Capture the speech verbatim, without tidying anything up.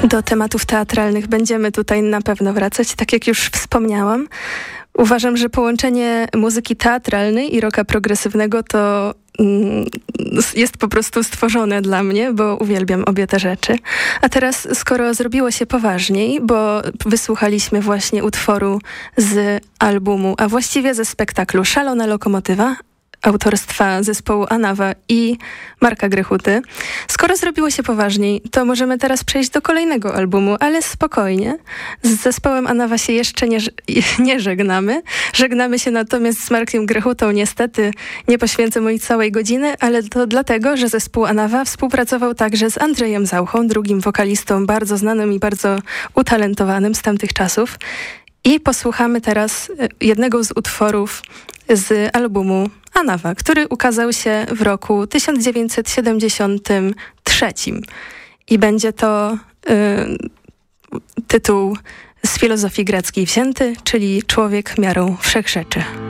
Do tematów teatralnych będziemy tutaj na pewno wracać, tak jak już wspomniałam. Uważam, że połączenie muzyki teatralnej i rocka progresywnego to mm, jest po prostu stworzone dla mnie, bo uwielbiam obie te rzeczy. A teraz, skoro zrobiło się poważniej, bo wysłuchaliśmy właśnie utworu z albumu, a właściwie ze spektaklu Szalona Lokomotywa, autorstwa zespołu Anawa i Marka Grechuty. Skoro zrobiło się poważniej, to możemy teraz przejść do kolejnego albumu, ale spokojnie. Z zespołem Anawa się jeszcze nie, nie żegnamy. Żegnamy się natomiast z Markiem Grechutą. Niestety nie poświęcę mojej całej godziny, ale to dlatego, że zespół Anawa współpracował także z Andrzejem Zauchą, drugim wokalistą bardzo znanym i bardzo utalentowanym z tamtych czasów. I posłuchamy teraz jednego z utworów z albumu Anawa, który ukazał się w roku tysiąc dziewięćset siedemdziesiątym trzecim. I będzie to y, tytuł z filozofii greckiej wzięty, czyli Człowiek miarą wszechrzeczy.